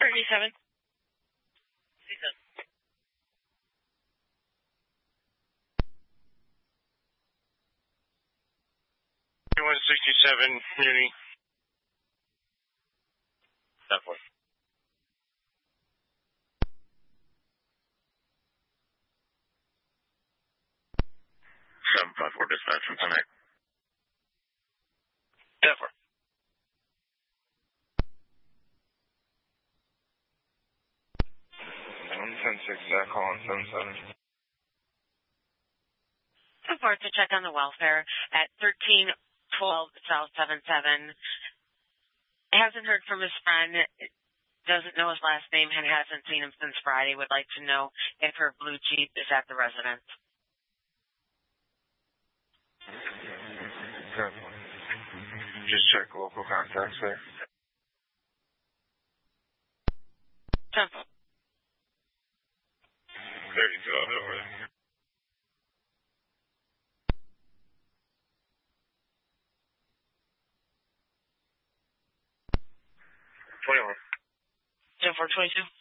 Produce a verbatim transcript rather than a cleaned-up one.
thirty-seven. one sixty-seven, Muni. Definitely. seven five four dispatch from Connect. Definitely. ten six, uh, call on seven seven. Report to check on the welfare at thirteen twelve South seven seven. Hasn't heard from his friend, doesn't know his last name, and hasn't seen him since Friday. Would like to know if her blue Jeep is at the residence. Just check local contacts there. Temple. thirty-two, over there. twenty-one. ten four twenty-two.